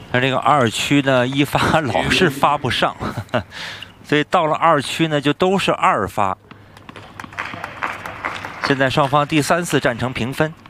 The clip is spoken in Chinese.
他这个2区呢，一发老是发不上，所以到了2区呢，就都是2发。现在双方第3次战成平分。